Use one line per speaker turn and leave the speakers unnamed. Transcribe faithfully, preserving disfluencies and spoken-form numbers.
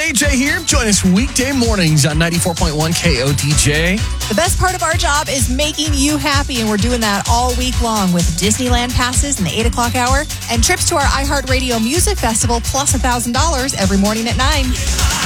A J here. Join us weekday mornings on ninety-four point one K O D J.
The best part of our job is making you happy, and we're doing that all week long with Disneyland passes in the eight o'clock hour and trips to our iHeartRadio Music Festival plus one thousand dollars every morning at nine.